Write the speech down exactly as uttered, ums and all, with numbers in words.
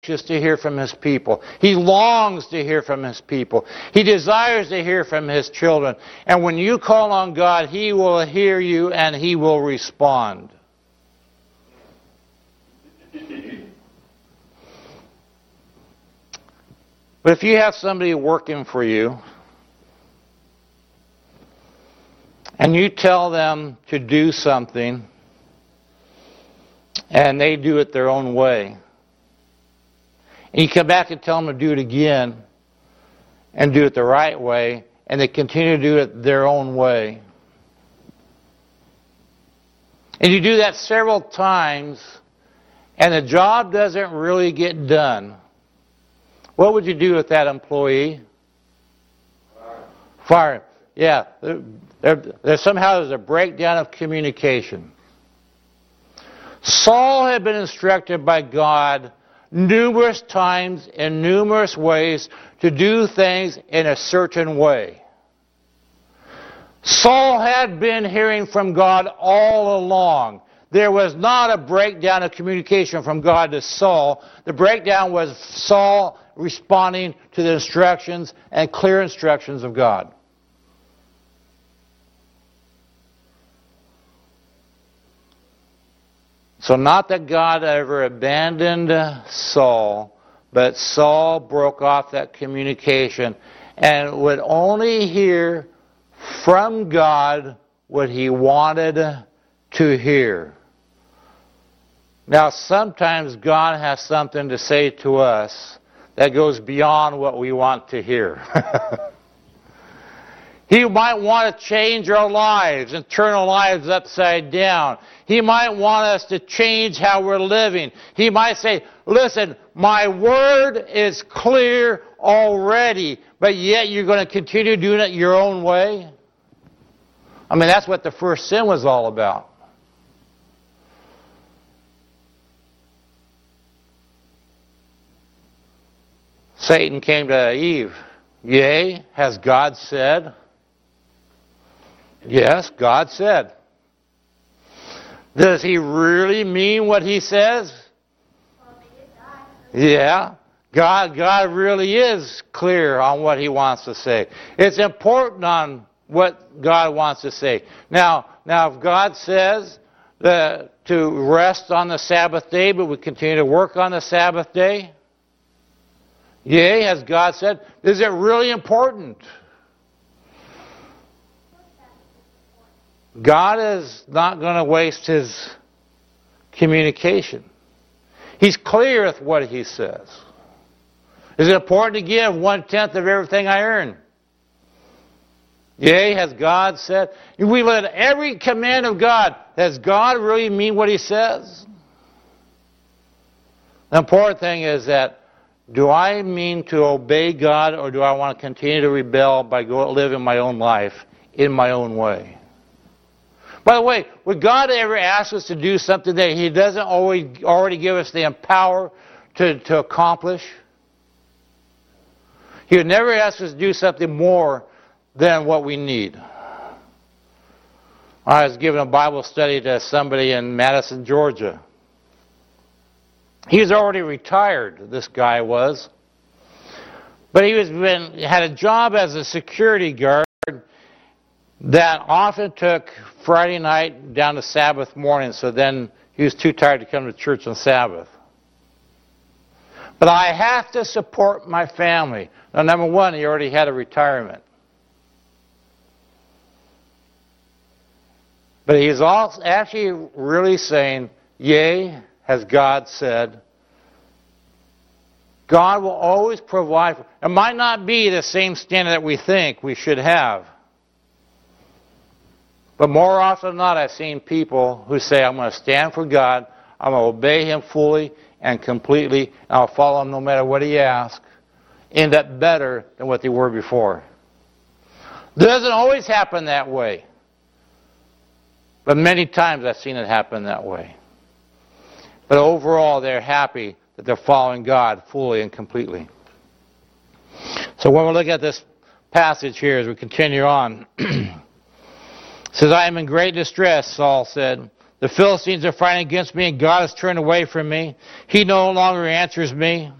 anxious to hear from his people. He longs to hear from his people. He desires to hear from his children. And when you call on God, he will hear you and he will respond. But if you have somebody working for you, and you tell them to do something, and they do it their own way, and you come back and tell them to do it again, and do it the right way, and they continue to do it their own way, and you do that several times, and the job doesn't really get done, what would you do with that employee? Fire him. Yeah, there, there, there somehow there's a breakdown of communication. Saul had been instructed by God numerous times in numerous ways to do things in a certain way. Saul had been hearing from God all along. There was not a breakdown of communication from God to Saul. The breakdown was Saul responding to the instructions and clear instructions of God. So not that God ever abandoned Saul, but Saul broke off that communication and would only hear from God what he wanted to hear. Now, sometimes God has something to say to us that goes beyond what we want to hear. He might want to change our lives and turn our lives upside down. He might want us to change how we're living. He might say, listen, my word is clear already, but yet you're going to continue doing it your own way? I mean, that's what the first sin was all about. Satan came to Eve. Yea, has God said? Yes, God said. Does he really mean what he says? Yeah. God, God really is clear on what he wants to say. It's important on what God wants to say. Now, now if God says uh, to rest on the Sabbath day, but we continue to work on the Sabbath day, yea, has God said, is it really important? God is not going to waste his communication. He's clear with what he says. Is it important to give one-tenth of everything I earn? Yea, has God said? We let every command of God. Does God really mean what he says? The important thing is that, do I mean to obey God, or do I want to continue to rebel by go living my own life in my own way? By the way, would God ever ask us to do something that he doesn't always already give us the empower to, to accomplish? He would never ask us to do something more than what we need. I was giving a Bible study to somebody in Madison, Georgia. He was already retired, this guy was. But he was been, had a job as a security guard that often took Friday night down to Sabbath morning, so then he was too tired to come to church on Sabbath. But I have to support my family. Now, number one, he already had a retirement. But he's also actually really saying, yea, has God said. God will always provide. It might not be the same standard that we think we should have. But more often than not, I've seen people who say, I'm going to stand for God, I'm going to obey him fully and completely, and I'll follow him no matter what he asks, end up better than what they were before. It doesn't always happen that way. But many times I've seen it happen that way. But overall, they're happy that they're following God fully and completely. So when we look at this passage here as we continue on, it says, I am in great distress, Saul said. The Philistines are fighting against me, and God has turned away from me. He no longer answers me.